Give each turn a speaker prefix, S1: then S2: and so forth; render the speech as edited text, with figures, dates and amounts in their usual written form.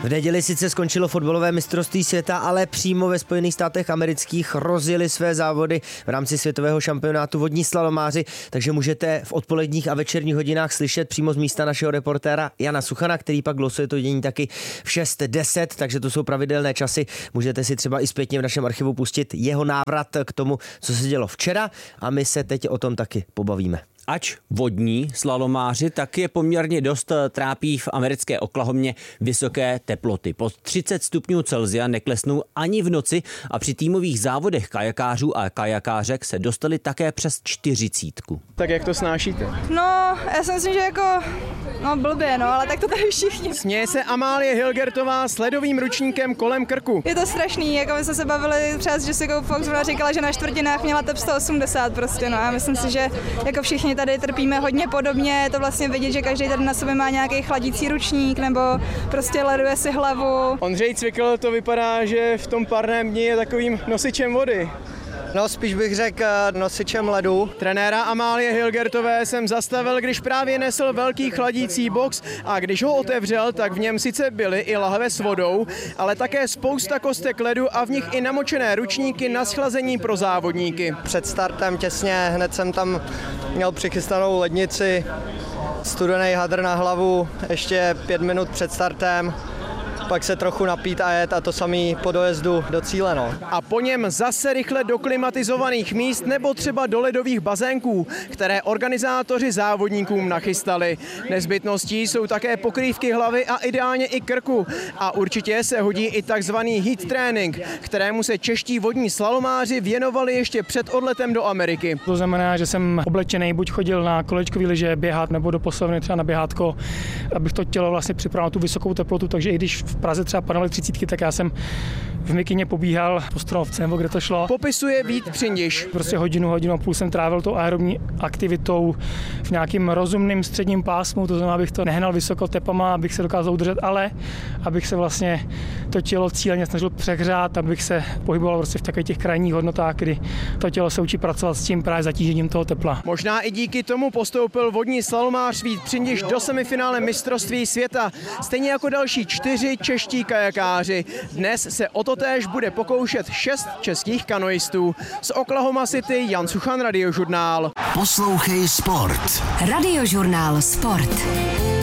S1: V neděli sice skončilo fotbalové mistrovství světa, ale přímo ve Spojených státech amerických rozjeli své závody v rámci světového šampionátu vodní slalomáři, takže můžete v odpoledních a večerních hodinách slyšet přímo z místa našeho reportéra Jana Suchana, který pak glosuje to dění taky v 6:10, takže to jsou pravidelné časy. Můžete si třeba i zpětně v našem archivu pustit jeho návrat k tomu, co se dělo včera, a my se teď o tom taky pobavíme.
S2: Ač vodní slalomáři, tak je poměrně dost trápí v americké Oklahomě vysoké teploty. Pod 30 stupňů Celsia neklesnou ani v noci a při týmových závodech kajakářů a kajakářek se dostali také přes 40.
S3: Tak jak to snášíte?
S4: No, já si myslím, že blbě, ale tak to tady všichni.
S3: Směje se Amálie Hilgertová s ledovým ručníkem kolem krku.
S4: Je to strašný, jako my jsme se bavili třeba s Jessicou Fox, ona říkala, že na čtvrtinách měla tep 180 prostě, no a myslím si, že jako všichni tady trpíme hodně podobně, je to vlastně vidět, že každý tady na sobě má nějaký chladící ručník nebo prostě leduje si hlavu.
S3: Ondřej Cvikl to vypadá, že v tom parném dni je takovým nosičem vody.
S5: No, spíš bych řekl nosičem ledu.
S3: Trenéra Amálie Hilgertové jsem zastavil, když právě nesl velký chladící box a když ho otevřel, tak v něm sice byly i lahve s vodou, ale také spousta kostek ledu a v nich i namočené ručníky na schlazení pro závodníky.
S5: Před startem těsně hned jsem tam měl přichystanou lednici, studený hadr na hlavu, ještě 5 minut před startem. Pak se trochu napít a jet a to samý po dojezdu do cíle. No.
S3: A po něm zase rychle do klimatizovaných míst nebo třeba do ledových bazénků, které organizátoři závodníkům nachystali. Nezbytností jsou také pokrývky hlavy a ideálně i krku. A určitě se hodí i takzvaný heat trénink, kterému se čeští vodní slalomáři věnovali ještě před odletem do Ameriky.
S6: To znamená, že jsem oblečený, buď chodil na kolečkový lyže běhat nebo do posilovny třeba na běhátko, abych to tělo vlastně připravil na tu vysokou teplotu, takže i když v Praze třeba padaly 30, tak já jsem v mikině pobíhal po Stromovce, nebo kde to šlo.
S3: Popisuje Vít Přindiš.
S6: Prostě hodinu a půl jsem trávil tou aerobní aktivitou v nějakým rozumným středním pásmu, to znamená, abych to nehnal vysoko tepama, abych se dokázal udržet, ale abych se vlastně to tělo cíleně snažil přehřát, abych se pohyboval prostě v takových těch krajních hodnotách, kdy to tělo se učí pracovat s tím právě zatížením toho tepla.
S3: Možná i díky tomu postoupil vodní slalomář Vít Přindiš do semifinále mistrovství světa, stejně jako další 4 čeští kajakáři. Dnes se o totéž bude pokoušet 6 českých kanoistů. Z Oklahoma City Jan Suchan, Radiožurnál.
S7: Poslouchej sport.
S8: Radiožurnál Sport.